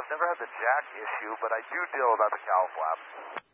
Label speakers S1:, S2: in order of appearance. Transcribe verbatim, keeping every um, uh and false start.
S1: I've never had the jack issue, but I do deal about the cowl flap.